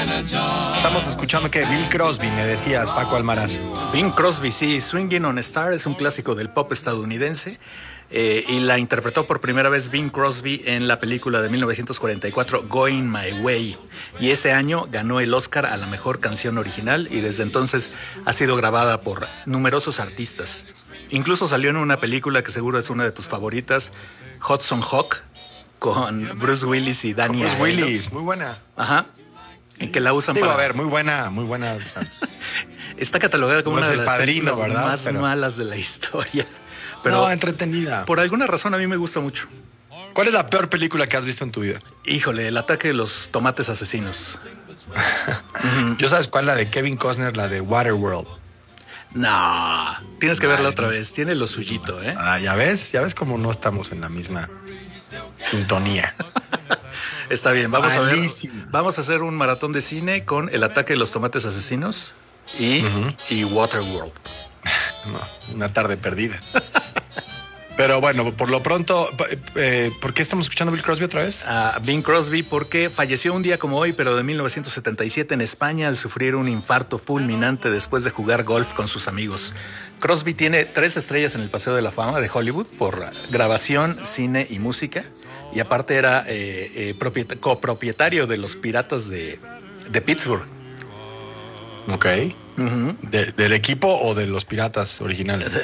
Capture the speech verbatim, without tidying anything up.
Estamos escuchando que Bill Crosby, me decías, Paco Almaraz. Bing Crosby, sí, Swingin' on a Star es un clásico del pop estadounidense eh, y la interpretó por primera vez Bing Crosby en la película de mil novecientos cuarenta y cuatro Going My Way, y ese año ganó el Oscar a la mejor canción original y desde entonces ha sido grabada por numerosos artistas. Incluso salió en una película que seguro es una de tus favoritas, Hudson Hawk, con Bruce Willis y Danny Bruce Aiello. Willis, muy buena. Ajá. En que la usan Digo, para... a ver, muy buena, muy buena. O sea, está catalogada como no una es de El las Padrino, películas ¿verdad? más Pero... malas de la historia. Pero no, entretenida. Por alguna razón a mí me gusta mucho. ¿Cuál es la peor película que has visto en tu vida? Híjole, El ataque de los tomates asesinos. uh-huh. ¿Yo sabes cuál? La de Kevin Costner, la de Waterworld. No, tienes que Ay, verla otra no. vez. Tiene lo suyito, ¿eh? Ah, ya ves, ya ves cómo no estamos en la misma sintonía. Está bien, vamos Malísimo. a ver. Vamos a hacer un maratón de cine con El ataque de los tomates asesinos y, uh-huh. y Waterworld. No, una tarde perdida. Pero bueno, por lo pronto, eh, ¿por qué estamos escuchando a Bill Crosby otra vez? A Bing Crosby porque falleció un día como hoy, pero de mil novecientos setenta y siete en España al sufrir un infarto fulminante después de jugar golf con sus amigos. Crosby tiene tres estrellas en el Paseo de la Fama de Hollywood por grabación, cine y música. Y aparte era eh, eh, propiet- copropietario de los Piratas de, de Pittsburgh. Ok. Uh-huh. ¿De, ¿Del equipo o de los Piratas originales?